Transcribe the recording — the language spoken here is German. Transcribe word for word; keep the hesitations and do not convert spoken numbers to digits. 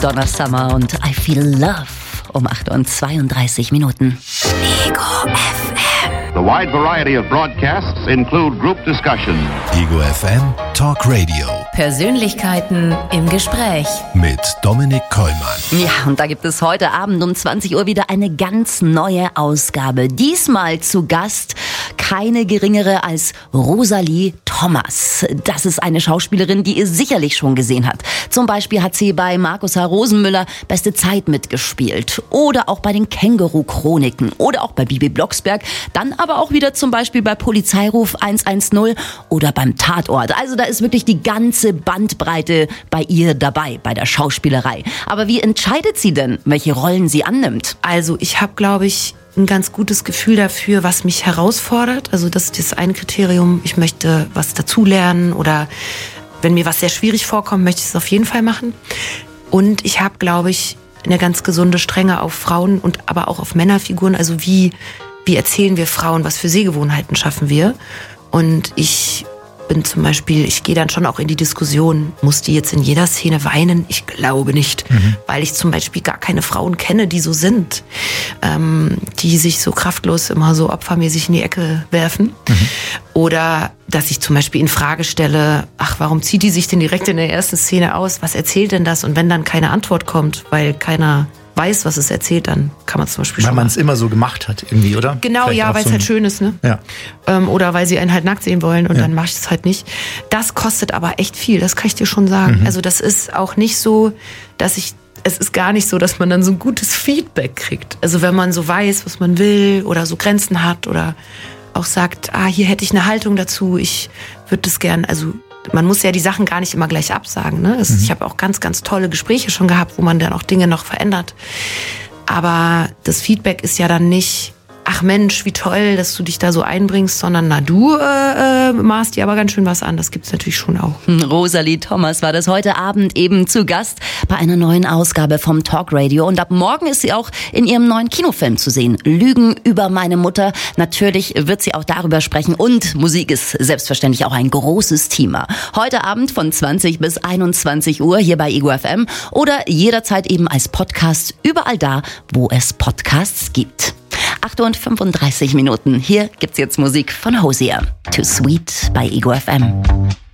Donna Summer und I Feel Love um acht Uhr zweiunddreißig Minuten. Ego F M. The wide variety of broadcasts include group discussion. Ego F M Talk Radio. Persönlichkeiten im Gespräch. Mit Dominik Kollmann. Ja, und da gibt es heute Abend um zwanzig Uhr wieder eine ganz neue Ausgabe. Diesmal zu Gast keine geringere als Rosalie Thomas. Das ist eine Schauspielerin, die ihr sicherlich schon gesehen habt. Zum Beispiel hat sie bei Markus H. Rosenmüller Beste Zeit mitgespielt. Oder auch bei den Känguru-Chroniken. Oder auch bei Bibi Blocksberg. Dann aber auch wieder zum Beispiel bei Polizeiruf hundertzehn oder beim Tatort. Also da ist wirklich die ganze Bandbreite bei ihr dabei, bei der Schauspielerei. Aber wie entscheidet sie denn, welche Rollen sie annimmt? Also ich habe, glaube ich, ein ganz gutes Gefühl dafür, was mich herausfordert. Also das ist das eine Kriterium, ich möchte was dazulernen oder wenn mir was sehr schwierig vorkommt, möchte ich es auf jeden Fall machen. Und ich habe, glaube ich, eine ganz gesunde Strenge auf Frauen und aber auch auf Männerfiguren. Also wie, wie erzählen wir Frauen, was für Sehgewohnheiten schaffen wir? Und ich bin zum Beispiel, ich gehe dann schon auch in die Diskussion, muss die jetzt in jeder Szene weinen? Ich glaube nicht, mhm. weil ich zum Beispiel gar keine Frauen kenne, die so sind, ähm, die sich so kraftlos immer so opfermäßig in die Ecke werfen. Mhm. Oder dass ich zum Beispiel in Frage stelle, ach, warum zieht die sich denn direkt in der ersten Szene aus? Was erzählt denn das? Und wenn dann keine Antwort kommt, weil keiner weiß, was es erzählt, dann kann man zum Beispiel weil schon... Weil man es immer so gemacht hat irgendwie, oder? Genau, vielleicht ja, weil es so halt schön ist, ne? Ja. Ähm, oder weil sie einen halt nackt sehen wollen und ja. dann mache ich es halt nicht. Das kostet aber echt viel, das kann ich dir schon sagen. Mhm. Also das ist auch nicht so, dass ich... Es ist gar nicht so, dass man dann so ein gutes Feedback kriegt. Also wenn man so weiß, was man will oder so Grenzen hat oder auch sagt, ah, hier hätte ich eine Haltung dazu, ich würde das gern... Also man muss ja die Sachen gar nicht immer gleich absagen. Ne? Es, mhm. Ich habe auch ganz, ganz tolle Gespräche schon gehabt, wo man dann auch Dinge noch verändert. Aber das Feedback ist ja dann nicht, ach Mensch, wie toll, dass du dich da so einbringst, sondern na du äh, äh, maßt dir aber ganz schön was an. Das gibt's natürlich schon auch. Rosalie Thomas war das heute Abend eben zu Gast bei einer neuen Ausgabe vom Talk Radio. Und ab morgen ist sie auch in ihrem neuen Kinofilm zu sehen. Lügen über meine Mutter. Natürlich wird sie auch darüber sprechen. Und Musik ist selbstverständlich auch ein großes Thema. Heute Abend von zwanzig bis einundzwanzig Uhr hier bei Ego F M oder jederzeit eben als Podcast überall da, wo es Podcasts gibt. acht Uhr fünfunddreißig Minuten. Hier gibt's jetzt Musik von Hosier. Too Sweet bei Ego F M.